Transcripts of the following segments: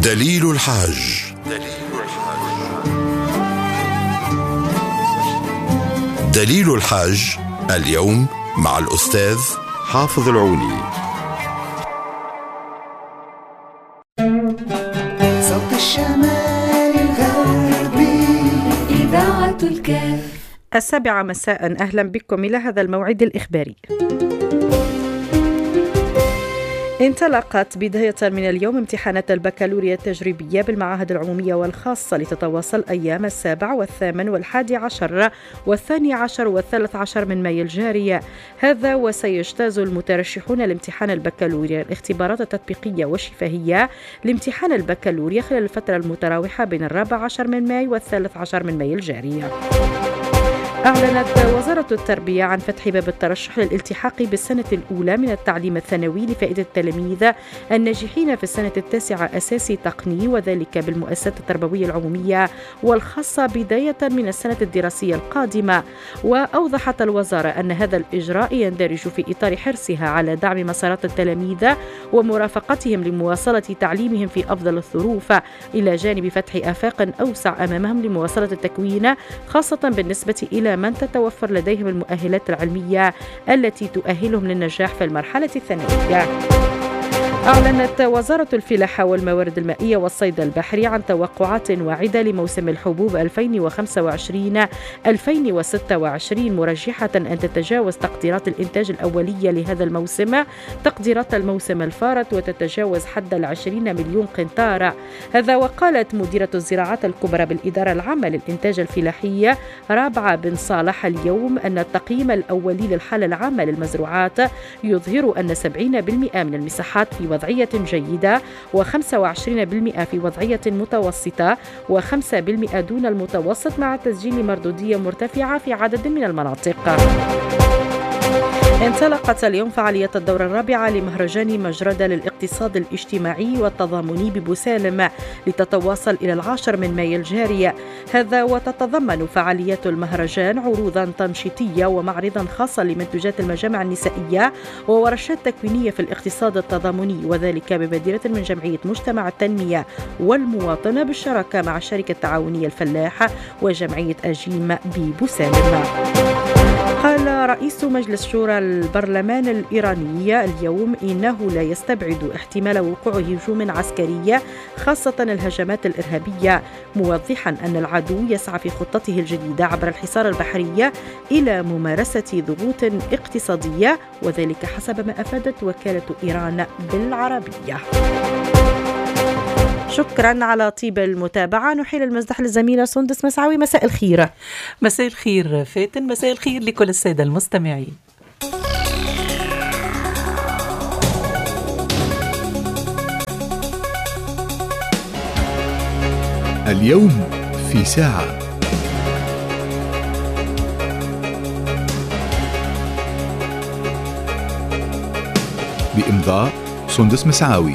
دليل الحاج. دليل الحاج اليوم مع الأستاذ حافظ العوني. صوت الشمال الغربي إذاعة الكاف. 7 مساء، أهلا بكم إلى هذا الموعد الإخباري. انطلقت بداية من اليوم امتحانات البكالوريا التجريبية بالمعاهد العمومية والخاصة لتتواصل أيام 7 و8 و11 و12 و13 من مايو الجارية. هذا وسيجتاز المترشحون لامتحان البكالوريا الاختبارات التطبيقية والشفهية لامتحان البكالوريا خلال الفترة المتراوحة بين 14 من مايو و13 من مايو الجارية. أعلنت وزارة التربية عن فتح باب الترشح للالتحاق بالسنة الأولى من التعليم الثانوي لفائدة التلاميذ الناجحين في السنة 9 أساسي تقني، وذلك بالمؤسسات التربوية العمومية والخاصة بداية من السنة الدراسية القادمة. وأوضحت الوزارة أن هذا الإجراء يندرج في إطار حرصها على دعم مسارات التلاميذ ومرافقتهم لمواصلة تعليمهم في أفضل الظروف، إلى جانب فتح آفاق أوسع أمامهم لمواصلة التكوين، خاصة بالنسبة إلى من تتوفر لديهم المؤهلات العلمية التي تؤهلهم للنجاح في المرحلة الثانوية. أعلنت وزارة الفلاحة والموارد المائية والصيد البحري عن توقعات واعدة لموسم الحبوب 2025-2026، مرجحة أن تتجاوز تقديرات الإنتاج الأولية لهذا الموسم تقديرات الموسم الفارط، وتتجاوز حد 20 مليون قنطار. هذا وقالت مديرة الزراعات الكبرى بالإدارة العامة للإنتاج الفلاحي رابعة بن صالح اليوم أن التقييم الأولي للحالة العامة للمزروعات يظهر أن 70% من المساحات في وضعية جيدة، و25% في وضعية متوسطة، و5% دون المتوسط، مع تسجيل مردودية مرتفعة في عدد من المناطق. انطلقت اليوم فعالية الدورة الرابعة لمهرجان مجردة للاقتصاد الاجتماعي والتضامني ببوسالم لتتواصل إلى 10 من مايو الجارية. هذا وتتضمن فعاليات المهرجان عروضا تنشيطية ومعرضا خاصا لمنتجات المجامع النسائية وورشات تكوينية في الاقتصاد التضامني، وذلك بمدينة من جمعية مجتمع التنمية والمواطنة بالشراكة مع الشركة التعاونية الفلاح وجمعية أجيم ببوسالم. قال رئيس مجلس شورى البرلمان الإيراني اليوم إنه لا يستبعد احتمال وقوع هجوم عسكري، خاصة الهجمات الإرهابية، موضحا أن العدو يسعى في خطته الجديدة عبر الحصار البحري إلى ممارسة ضغوط اقتصادية، وذلك حسب ما أفادت وكالة إيران بالعربية. شكرا على طيب المتابعة. نحيل المزدح للزميلة سندس مسعوي. مساء الخير. مساء الخير فاتن، مساء الخير لكل السادة المستمعين. اليوم في ساعة. بإمضاء سندس مسعاوي.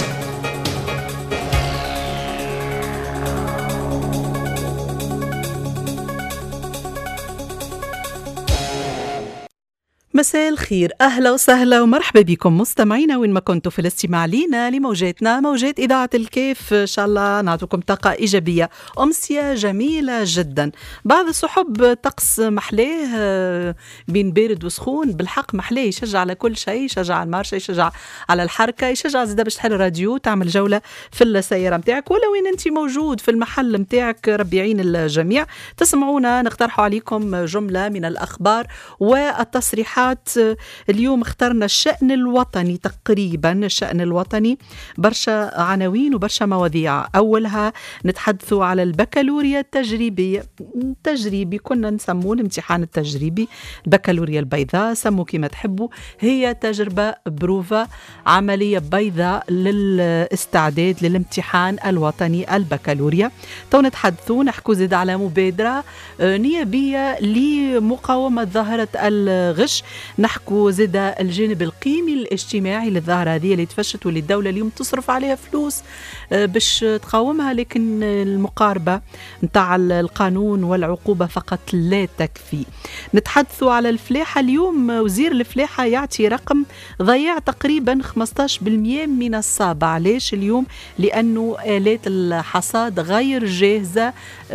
مساء الخير، أهلا وسهلا ومرحبا بكم مستمعينا وين ما كنتوا في الاستماع لينا لموجاتنا، موجات إذاعة الكيف. إن شاء الله نعطيكم طاقة إيجابية، أمسية جميلة جدا. بعض السحب طقس محلاه بين بارد وسخون، بالحق محلاه، يشجع على كل شيء، يشجع على المارشة، يشجع على الحركة، يشجع زيادة باش تحل الراديو، تعمل جولة في السيارة متاعك ولا وين انت موجود في المحل متاعك. ربي يعين الجميع. تسمعونا نقترح عليكم جملة من الأخبار والتصريحات. اليوم اخترنا الشأن الوطني، تقريبا الشأن الوطني برشا عناوين وبرشا مواضيع. أولها نتحدثوا على البكالوريا التجريبي، كنا نسموه الامتحان التجريبي، البكالوريا البيضاء، سموا كما تحبوا. هي تجربة بروفة، عملية بيضاء للاستعداد للامتحان الوطني البكالوريا. تو نتحدثوا نحكوا زيد على مبادرة نيابية لمقاومة ظاهرة الغش نحكو زاد الجانب القيمي الاجتماعي للظاهرة هذه اللي تفشت واللي الدولة اليوم تصرف عليها فلوس باش تقاومها، لكن المقاربة نتاع القانون والعقوبة فقط لا تكفي. نتحدثوا على الفلاحة اليوم. وزير الفلاحة يعطي رقم ضياع تقريبا 15% من الصابة. علاش اليوم؟ لأنه آلات الحصاد غير جاهزة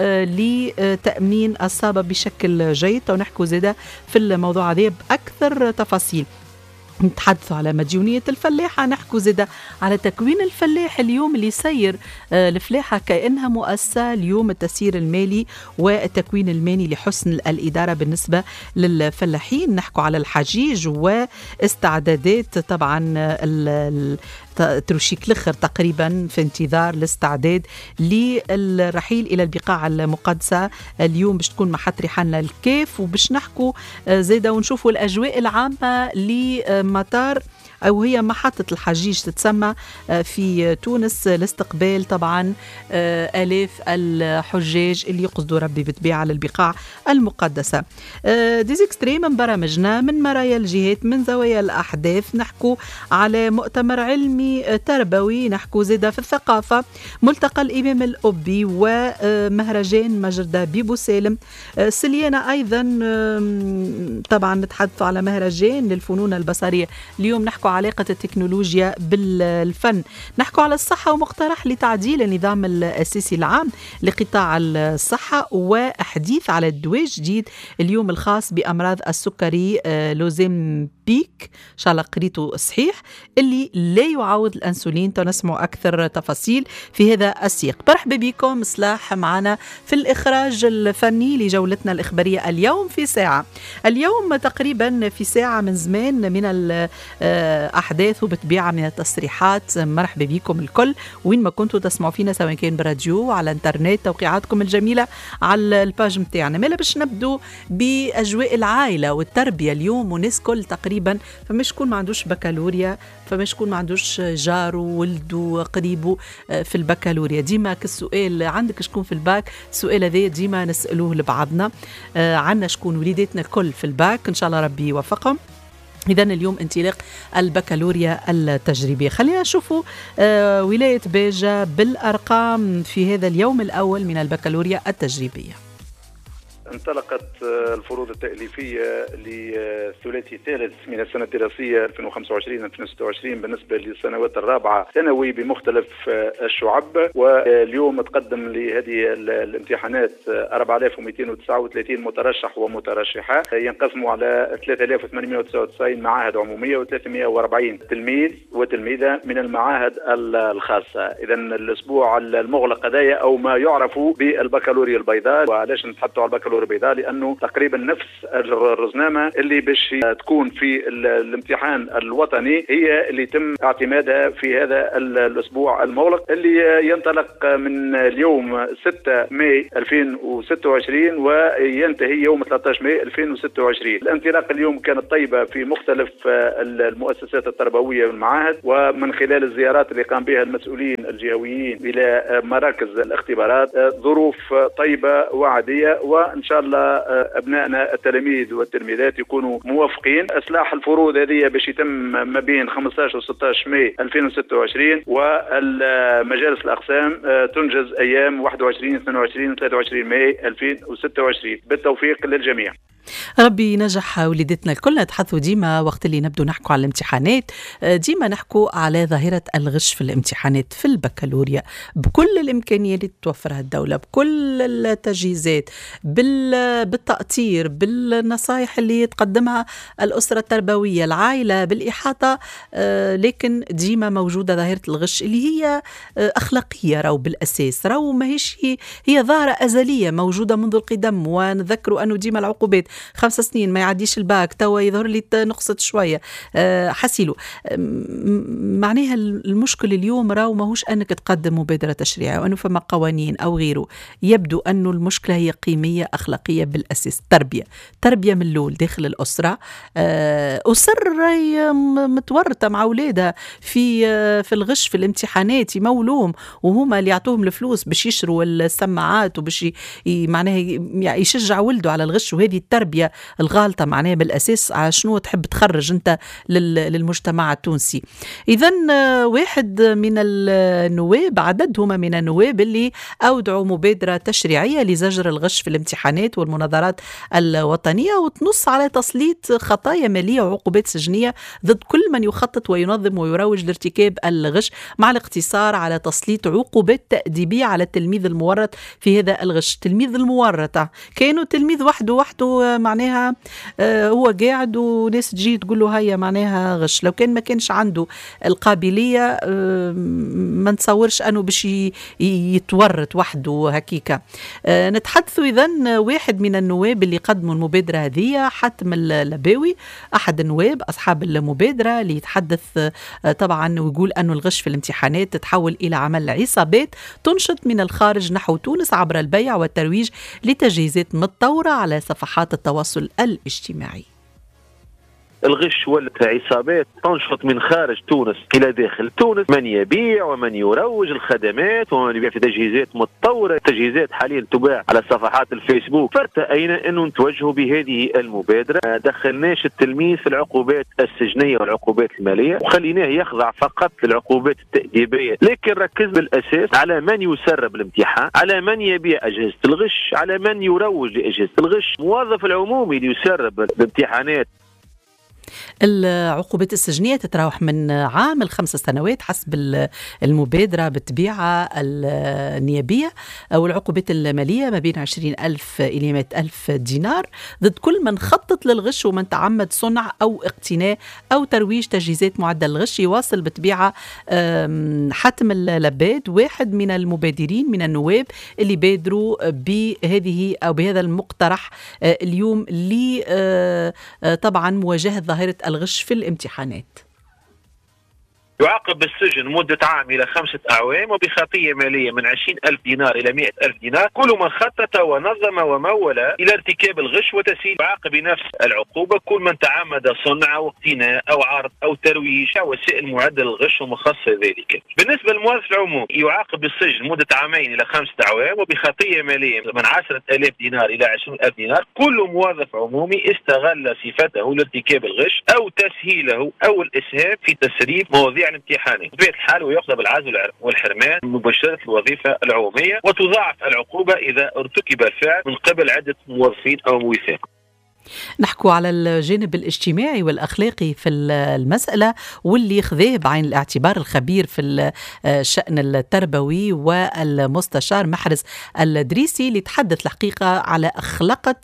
لتأمين الصابة بشكل جيد. ونحكوا زادة في الموضوع هذا بأكثر تفاصيل. نتحدثوا على مديونية الفلاحة، نحكوا زادة على تكوين الفلاح اليوم اللي يسير الفلاحة كأنها مؤسسة. اليوم التسيير المالي والتكوين المالي لحسن الإدارة بالنسبة للفلاحين. نحكوا على الحجيج واستعدادات طبعا تروشيك الأخر تقريبا في انتظار الاستعداد للرحيل إلى البقاع المقدسة. اليوم باش تكون محط رحالنا الكيف، وباش نحكوا زيادة ونشوفوا الأجواء العامة لمطار أو هي محطة الحجيج تتسمى في تونس لاستقبال طبعا آلاف الحجاج اللي يقصدوا ربي بالطبيعة على البقاع المقدسة. ديزيكستري من برامجنا، من مرايا الجهات، من زوايا الأحداث. نحكوا على مؤتمر علمي تربوي، نحكوا زيادة في الثقافة، ملتقى الإمام الأبي ومهرجان مجردة بيبو سالم. سليانة أيضا طبعا نتحدث على مهرجان للفنون البصرية. اليوم نحكوا علاقة التكنولوجيا بالفن. نحكوا على الصحة ومقترح لتعديل النظام الأساسي العام لقطاع الصحة، وحديث على الدواء جديد اليوم الخاص بأمراض السكري لوزيمبيك، إن شاء الله قريته صحيح، اللي لا يعوض الأنسولين. تنسمع أكثر تفاصيل في هذا السياق. مرحبا بكم. صلاح معنا في الإخراج الفني لجولتنا الإخبارية اليوم في ساعة. اليوم تقريبا في ساعة من زمان من أحداث وبتبيعة من التصريحات. مرحبا بكم الكل وين ما كنتوا تسمعوا فينا، سواء كان براديو على انترنت، توقيعاتكم الجميلة على الباج متاعنا. مالا باش نبدو بأجواء العائلة والتربية اليوم، وناس كل تقريبا فمش شكون ما عندوش بكالوريا، فمش شكون ما عندوش جاره ولده قريبه في البكالوريا. ديما كالسؤال عندك شكون في الباك، السؤال هذا ديما نسألوه لبعضنا. عنا شكون وليداتنا الكل في الباك، إن شاء الله ربي يوفقهم. إذن اليوم انطلاق البكالوريا التجريبية. خلينا نشوفوا ولاية باجة بالأرقام في هذا اليوم الأول من البكالوريا التجريبية. انطلقت الفروض التأليفية للثلاثي الثالث من السنة الدراسية 2025-2026 بالنسبة للسنوات الرابعة ثانوي بمختلف الشعب. واليوم تقدم لهذه الامتحانات 4239 مترشح ومترشحة، ينقسموا على 3899 معاهد عمومية و340 تلميذ وتلميذة من المعاهد الخاصة. إذا الأسبوع المغلق هذايا أو ما يعرف بالبكالوريا البيضاء. وعلاش نتحدثوا على البكالوريا البيضاء؟ لأنه تقريبا نفس الرزنامة اللي باش تكون في الامتحان الوطني هي اللي يتم اعتمادها في هذا الأسبوع المغلق اللي ينطلق من اليوم 6 ماي 2026 وينتهي يوم 13 ماي 2026. الانطلاق اليوم كانت طيبة في مختلف المؤسسات التربوية والمعاهد، ومن خلال الزيارات اللي قام بها المسؤولين الجهويين إلى مراكز الاختبارات ظروف طيبة وعادية، وإن شاء الله أبنائنا التلاميذ والتلميذات يكونوا موفقين. إصلاح الفروض هذه باش يتم ما بين 15 و 16 ماي 2026، والمجالس الأقسام تنجز أيام 21 22 و 23 ماي 2026. بالتوفيق للجميع. ربي ينجح وليدتنا الكل. نتحدثوا ديما وقت اللي نبدو نحكوا على الامتحانات، ديما نحكوا على ظاهرة الغش في الامتحانات في البكالوريا بكل الإمكانية اللي توفرها الدولة، بكل التجهيزات، بالتأطير، بالنصائح اللي تقدمها الأسرة التربوية، العائلة، بالإحاطة. لكن ديما موجودة ظاهرة الغش اللي هي أخلاقية راو بالأساس، راو ما هي ظاهرة أزلية موجودة منذ القدم. ونذكروا أنه ديما العقوبات 5 سنين ما يعديش الباك، توا يظهر لي نقصت شوية حسيلو. معناها المشكل اليوم راو ماهوش أنك تقدم مبادرة تشريعية وأنه فما قوانين أو غيره. يبدو أنه المشكلة هي قيمية أخلاقية بالأساس، تربية من الأول داخل الأسرة. أسر متورطة مع أولادها في الغش في الامتحانات، يمولوهم وهما اللي يعطوهم الفلوس باش يشروا السماعات وباش معناها يشجع ولده على الغش. وهذه التربية التربية الغالطة معناها بالأساس على شنو تحب تخرج أنت للمجتمع التونسي. إذن واحد من النواب، عدد هما من النواب اللي أودعوا مبادرة تشريعية لزجر الغش في الامتحانات والمناظرات الوطنية، وتنص على تسليط خطايا مالية وعقوبات سجنية ضد كل من يخطط وينظم ويروج لارتكاب الغش، مع الاقتصار على تسليط عقوبات تأديبية على التلميذ المورط في هذا الغش. التلميذ المورط كانوا تلميذ وحده معناها هو قاعد وناس تجي تقول له هيا معناها غش، لو كان ما كانش عنده القابلية ما نتصورش أنه باش يتورط وحده هكيكا. نتحدثوا إذن واحد من النواب اللي قدموا المبادرة هذه، حاتم اللباوي، أحد النواب أصحاب المبادرة، اللي يتحدث طبعا ويقول أنه الغش في الامتحانات تتحول إلى عمل عصابات تنشط من الخارج نحو تونس عبر البيع والترويج لتجهيزات متطورة على صفحات التواصل الاجتماعي. الغش ولت عصابات تنشط من خارج تونس إلى داخل تونس، من يبيع ومن يروج الخدمات ومن يبيع في تجهيزات متطورة. تجهيزات حاليا تباع على صفحات الفيسبوك. فارتأينا أنه نتوجهوا بهذه المبادرة، ما دخلناش التلميذ في العقوبات السجنية والعقوبات المالية، وخليناه يخضع فقط للعقوبات التأديبية، لكن ركز بالأساس على من يسرب الامتحان، على من يبيع أجهزة الغش، على من يروج لأجهزة الغش. موظف العمومي اللي يسرب الامتحانات. العقوبات السجنية تتراوح من عام ل5 سنوات حسب المبادرة بالطبيعة النيابية، والعقوبات المالية ما بين 20,000 إلى 100,000 دينار ضد كل من خطط للغش ومن تعمد صنع أو اقتناء أو ترويج تجهيزات معدة للغش. يواصل بالطبيعة حاتم اللباد واحد من المبادرين من النواب اللي بادروا بهذه أو بهذا المقترح اليوم طبعا مواجهة ظاهرة الغش في الامتحانات. يعاقب بالسجن مدة عام إلى 5 أعوام وبخطية مالية من 20,000 دينار إلى 100,000 دينار كل من خطط ونظم ومول إلى ارتكاب الغش وتسهيل. يعاقب بنفس العقوبة كل من تعمد صنع أو اقتناء أو عرض أو ترويج وسائل معدة للغش ومخصصة ذلك. بالنسبة للموظف العمومي يعاقب بالسجن مدة 2 إلى 5 أعوام وبخطية مالية من 10,000 دينار إلى 20,000 دينار كل موظف عمومي استغل صفته لارتكاب الغش أو تسهيله أو الإسهام في تسريب مواضيع الامتحاني. بطبيعة الحال ويقضى بالعزل والحرمان من مباشرة الوظيفة العمومية، وتضاعف العقوبة إذا ارتكب الفعل من قبل عدة موظفين أو موظفين. نحكو على الجانب الاجتماعي والأخلاقي في المسألة، واللي خذاه بعين الاعتبار الخبير في الشأن التربوي والمستشار محرز الدريسي، اللي تحدث الحقيقة على أخلاقة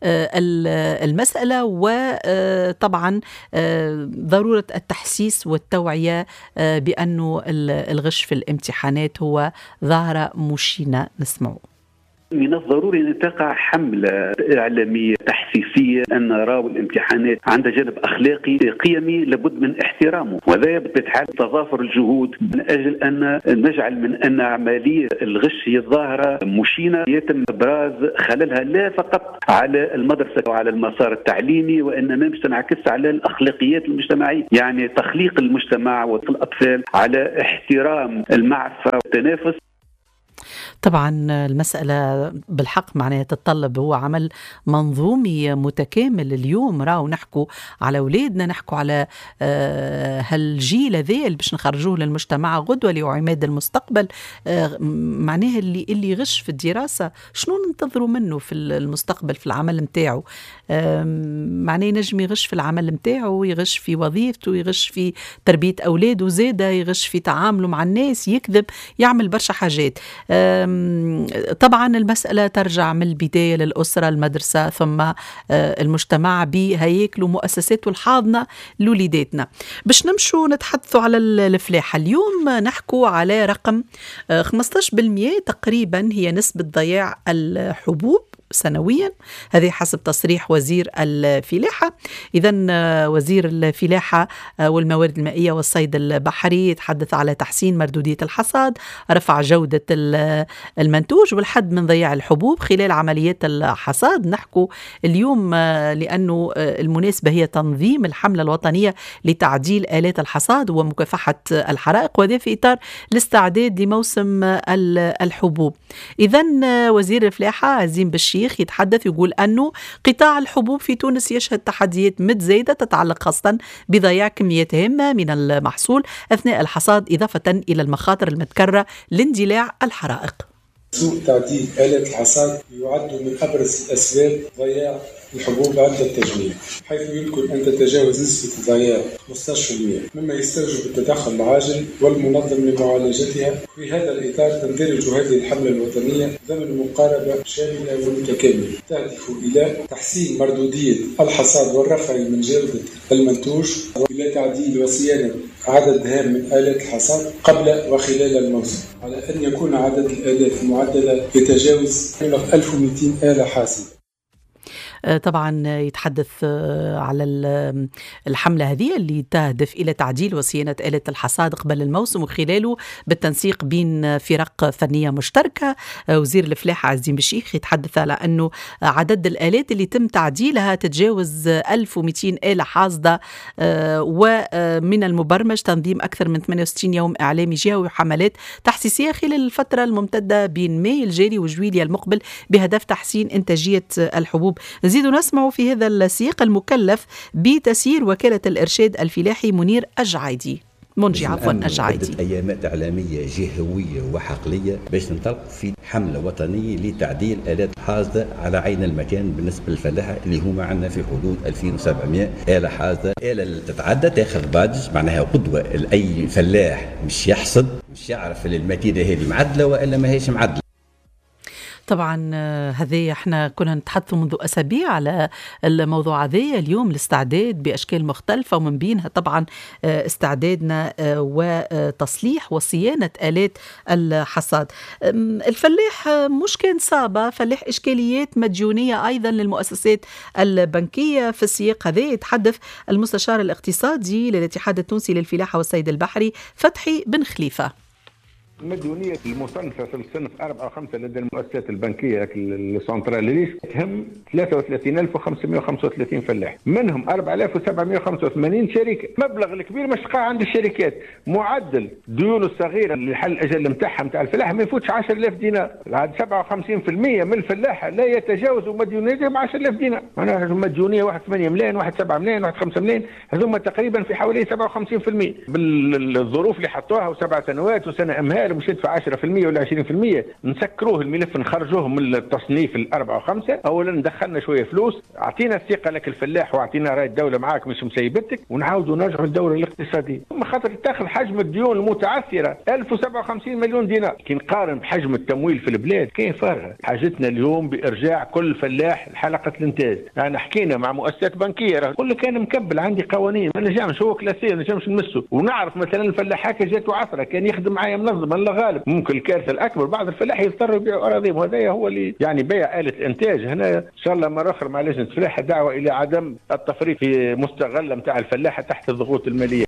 المسألة وطبعا ضرورة التحسيس والتوعية بأنه الغش في الامتحانات هو ظاهرة مشينة. نسمعه. من الضروري أن تقع حملة إعلامية تحسيسية أن راو الامتحانات عندها جانب أخلاقي قيمي لابد من احترامه، وهذا بتتحل تضافر الجهود من أجل أن نجعل من أن عملية الغش هي ظاهرة مشينة يتم إبراز خللها لا فقط على المدرسة وعلى المسار التعليمي، وإنما باش تنعكس على الأخلاقيات المجتمعية، يعني تخليق المجتمع والأطفال على احترام المعرفة والتنافس. طبعا المسألة بالحق معناها تتطلب هو عمل منظومي متكامل. اليوم راو نحكو على أولادنا، نحكو على هالجيل ذا اللي باش نخرجوه للمجتمع غدوة لعماد المستقبل. معناها اللي يغش في الدراسة شنو ننتظروا منه في المستقبل في العمل متاعه؟ معناه ينجم يغش في العمل متاعه، يغش في وظيفته، يغش في تربية أولاده، زادة يغش في تعامله مع الناس، يكذب، يعمل برشا حاجات. طبعا المسألة ترجع من البداية للأسرة، المدرسة، ثم المجتمع بهياكله ومؤسساته الحاضنة لوليداتنا. باش نمشوا نتحدثوا على الفلاحة اليوم، نحكوا على رقم 15% تقريبا هي نسبة ضياع الحبوب سنويا، هذه حسب تصريح وزير الفلاحة. إذن وزير الفلاحة والموارد المائية والصيد البحري يتحدث على تحسين مردودية الحصاد، رفع جودة المنتوج والحد من ضياع الحبوب خلال عمليات الحصاد. نحكو اليوم لأنه المناسبة هي تنظيم الحملة الوطنية لتعديل آلات الحصاد ومكافحة الحرائق، وذا في إطار الاستعداد لموسم الحبوب. إذن وزير الفلاحة عزيم بشير مشيخ يتحدث يقول أنه قطاع الحبوب في تونس يشهد تحديات متزايدة تتعلق خاصة بضياع كميات هامة من المحصول أثناء الحصاد، إضافة إلى المخاطر المتكررة لاندلاع الحرائق. سوء تعديل آلات الحصاد يعد من أبرز أسباب ضياع الحبوب عند التجميع، حيث يمكن أن تتجاوز نسبة الضياع 15%، مما يستوجب التدخل العاجل والمنظم لمعالجتها. في هذا الإطار تندرج هذه الحملة الوطنية ضمن مقاربة شاملة ومتكاملة تهدف إلى تحسين مردودية الحصاد والرفع من جودة المنتوج، وإلى تعديل وصيانة عدد هام من آلات الحصاد قبل وخلال الموسم، على أن يكون عدد الآلات المعدلة يتجاوز 1200 آلة حاسبة. طبعا يتحدث على الحملة هذه اللي تهدف إلى تعديل وصيانة آلة الحصاد قبل الموسم، وخلاله بالتنسيق بين فرق فنية مشتركة. وزير الفلاحة عزيز مشيخ يتحدث على أنه عدد الآلات اللي تم تعديلها تتجاوز 1200 آلة حاصدة، ومن المبرمج تنظيم أكثر من 68 يوم إعلامي جهوي وحملات تحسيسية خلال الفترة الممتدة بين ماي الجاري وجويليا المقبل بهدف تحسين إنتاجية الحبوب. نزيد نسمع في هذا السياق المكلف بتسيير وكالة الإرشاد الفلاحي منير أجعيدي. أجعيدي أيامات إعلامية جهوية وحقلية باش ننطلق في حملة وطنية لتعديل آلات حاصدة على عين المكان بالنسبة للفلاحة اللي هما عندنا في حدود 2700 آلة حاصدة. آلة اللي تتعدى تاخذ بادج معناها قدوة لأي فلاح مش يحصد، مش يعرف الماكينة هذه معدلة وإلا ما هيش معدلة. طبعا هذه احنا كنا نتحدث منذ أسابيع على الموضوع هذا. اليوم الاستعداد بأشكال مختلفة، ومن بينها طبعا استعدادنا وتصليح وصيانة آلات الحصاد. الفلاح مش كان صعبة، فلاح إشكاليات مديونية أيضا للمؤسسات البنكية. في السياق هذا يتحدث المستشار الاقتصادي للاتحاد التونسي للفلاحة والصيد البحري فتحي بن خليفة. المديونية المصنفة في الصنف 4 أو 5 لدى المؤسسات البنكية السنتراليز تهم 33535 فلاح، منهم 4785 شركة. مبلغ الكبير مش قاع عند الشركات. معدل ديون الصغيرة اللي حل الأجل متاعها متاع الفلاح ما يفوتش 10000 دينار. هذا 57% من الفلاحة لا يتجاوزوا مديونيتهم 10000 دينار. معناها المديونية 8 ملايين 7 ملايين 5 ملايين، هذوما تقريبا في حوالي 57%. بالظروف اللي حطوها و7 سنوات وسنة أمهال مش يدفع 10% ولا 20%، نسكروه الملف نخرجوه من التصنيف 4 و 5. اولا دخلنا شويه فلوس، اعطينا الثقه لك الفلاح واعطينا راي الدوله معاك مش مسيبتك، ونعاودوا نرجعوا للدوره الاقتصاديه. اما خاطر تاخذ حجم الديون المتعثره 1057 مليون دينار، كي نقارن بحجم التمويل في البلاد كاين فارغه. حاجتنا اليوم بارجاع كل فلاح لحلقه الانتاج. انا حكينا مع مؤسسات بنكيه كل كان مكبل عندي قوانين ما نجمش، هو كلاسيه ما نجمش نمسه. ونعرف مثلا الفلاح هكا جاته عثره كان يخدم معايا منظم الله غالب، ممكن الكارثه الاكبر بعض الفلاح يضطروا يبيعوا اراضيهم، وهذا هو اللي يعني بيع آلة انتاج. هنا ان شاء الله مره اخرى مع لجنه الفلاحه دعوه الى عدم التفريط في مستغله نتاع الفلاحه تحت الضغوط الماليه.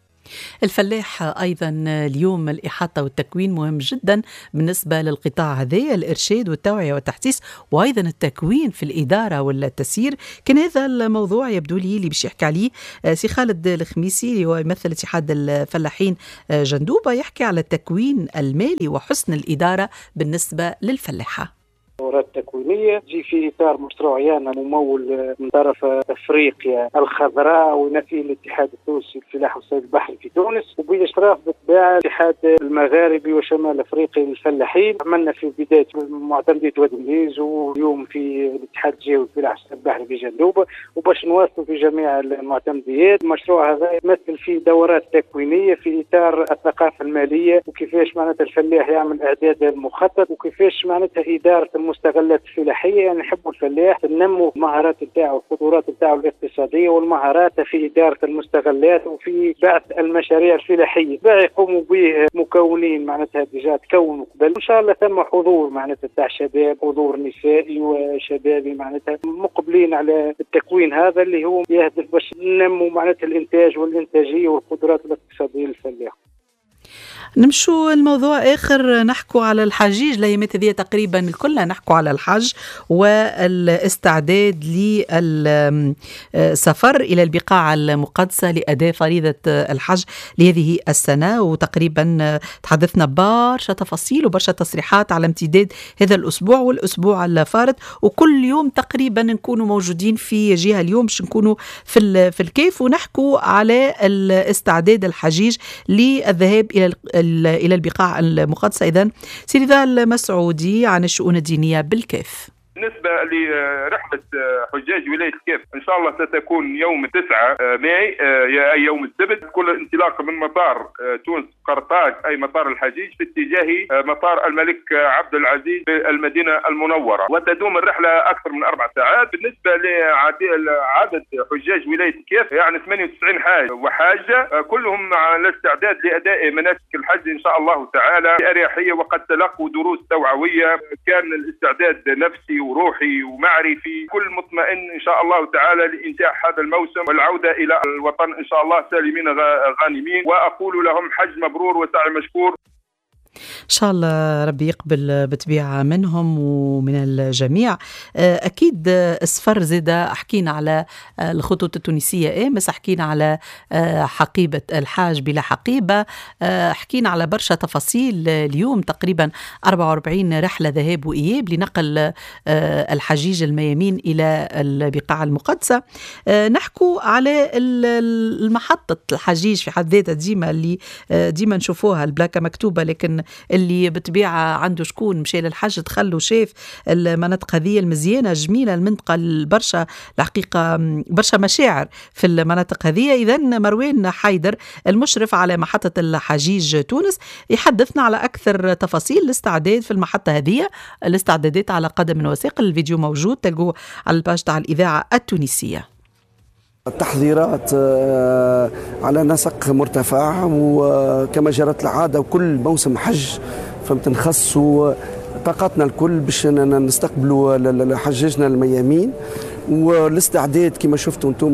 الفلاح أيضا اليوم الإحاطة والتكوين مهم جدا بالنسبة للقطاع هذا، الإرشاد والتوعية والتحسيس، وأيضا التكوين في الإدارة والتسيير. كان هذا الموضوع يبدو لي اللي باش يحكي عليه سي خالد الخميسي اللي هو يمثل اتحاد الفلاحين جندوبة، يحكي على التكوين المالي وحسن الإدارة بالنسبة للفلاحة. الدورات التكوينية تجي في إطار مشروع يانا ممول من طرف أفريقيا الخضراء ونفي الاتحاد التونسي للفلاحة والصيد البحري في تونس، وبإشراف بالطبيعة الاتحاد المغاربي وشمال أفريقيا للفلاحين. عملنا في بداية معتمدية وادي مليز، واليوم في الاتحاد الجهوي للفلاحة والصيد البحري في جندوبة، وباش نواصلوا في جميع المعتمديات. المشروع هذا يمثل فيه دورات تكوينية في إطار الثقافة المالية، وكيفاش معناتها الفلاح يعمل إعداد المخطط، وكيفاش معناتها إدارة المستغلات الفلاحية. يعني نحبوا الفلاح تنموا المهارات نتاعو والقدرات نتاعو الاقتصادية والمهارات في إدارة المستغلات وفي بعث المشاريع الفلاحية. يقوموا به مكونين معناتها ديجا تكونوا قبل، إن شاء الله تم حضور معناتها تاع شباب، حضور نسائي وشبابي معناتها مقبلين على التكوين هذا اللي هو يهدف باش ننموا معناتها الإنتاج والإنتاجية والقدرات الاقتصادية للفلاح. نمشوا الموضوع آخر، نحكوا على الحجيج. الأيامات هذه تقريبا كلها نحكوا على الحج والاستعداد للسفر إلى البقاع المقدسة لأداء فريضة الحج لهذه السنة. وتقريبا تحدثنا برشا تفاصيل وبرشا تصريحات على امتداد هذا الأسبوع والأسبوع الفارط، وكل يوم تقريبا نكونوا موجودين في جهة. اليوم باش نكونوا في الكيف ونحكوا على الاستعداد الحجيج للذهاب إلى البقاع المقدسة. إذن سيدي ذا المسعودي عن الشؤون الدينية بالكيف. بالنسبة لرحلة حجاج ولاية الكيف إن شاء الله ستكون يوم 9 ماي أي يوم السبت. كل انطلاقة من مطار تونس قرطاج أي مطار الحجيج في اتجاه مطار الملك عبد العزيز بالمدينة المنورة، وتدوم الرحلة أكثر من 4 ساعات. بالنسبة لعدد حجاج ولاية الكيف يعني 98 حاج وحاجة، كلهم على الاستعداد لأداء مناسك الحج إن شاء الله تعالى بأريحية، وقد تلقوا دروس توعوية. كان الاستعداد نفسي وروحي ومعرفي، كل مطمئن إن شاء الله تعالى لإنتهاء هذا الموسم والعودة إلى الوطن إن شاء الله سالمين غانمين. وأقول لهم حج مبرور وسعي مشكور. إن شاء الله ربي يقبل بتبيعة منهم ومن الجميع. أكيد أسفر زيدا حكينا على الخطوط التونسية بس حكينا على حقيبة الحاج بلا حقيبة، حكينا على برشا تفاصيل. اليوم تقريبا 44 رحلة ذهاب وإياب لنقل الحجيج الميامين إلى البقاع المقدسة. نحكوا على المحطة الحجيج في حد ذاتها ديما نشوفوها البلاكة مكتوبة، لكن اللي بتبيع عنده شكون مشي للحج تخلوا شاف المناطق هذه المزيانة جميلة المنطقة البرشا الحقيقة برشا مشاعر في المناطق هذه. إذن مروان حيدر المشرف على محطة الحجيج تونس يحدثنا على أكثر تفاصيل الاستعداد في المحطة هذه. الاستعدادات على قدم وساق، الفيديو موجود تلقوه على الباج تاع الإذاعة التونسية. التحضيرات على نسق مرتفع، وكما جرت العادة وكل موسم حج فهمت نخصوا طاقتنا الكل باش نستقبلوا حجاجنا الميامين. والاستعداد كما شفتوا انتم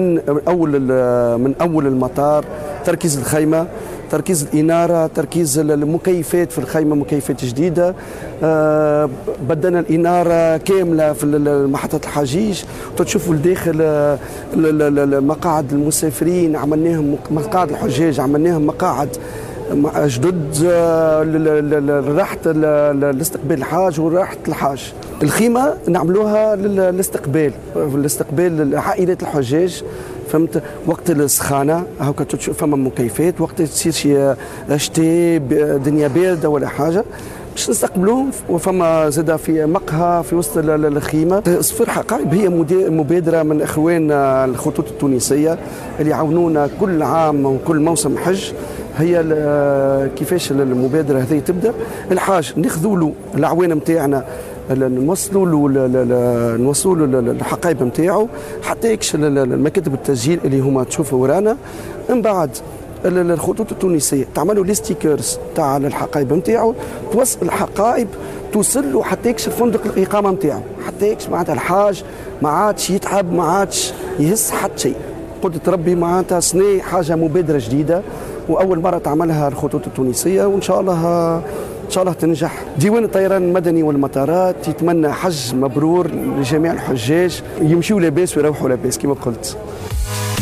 من اول المطار، تركيز الخيمة، تركيز الإنارة، تركيز المكيفات في الخيمة، مكيفات جديدة. بدنا الإنارة كاملة في محطة الحجيج. تشوفوا الداخل مقاعد المسافرين عملناهم، مقاعد الحجاج عملناهم مقاعد جدد لراحة الاستقبال الحاج وراحة الحاج. الخيمة نعملوها للاستقبال عائلات الحجاج فهمت. وقت السخانة هاكا تشوف فما مكيفات، وقت تصير شي شتاء دنيا باردة ولا حاجة باش نستقبلوهم. وفما زادة في مقهى في وسط الخيمة. صفر حقائب هي مبادرة من إخوان الخطوط التونسية اللي يعاونونا كل عام وكل موسم حج. هي كيفاش المبادرة هذه تبدأ؟ الحاج ناخذوا له العوان نتاعنا، نوصلوا له الحقائب نتاعو حتى يكشف المكاتب التسجيل اللي هما تشوفوا ورانا. من بعد الخطوط التونسية تعملوا لي ستيكرز تاع الحقائب نتاعو، توصل الحقائب توصل له حتى يكشف فندق الإقامة نتاعو، حتى يكشف معناتها الحاج ما عادش يتعب، ما عادش يهز حتى شيء. قلت ربي معناتها سنة حاجة مبادرة جديدة وأول مرة تعملها الخطوط التونسية، وإن شاء الله تنجح. ديوان الطيران المدني والمطارات يتمنى حج مبرور لجميع الحجاج، يمشيوا لاباس ويروحوا لاباس كما قلت.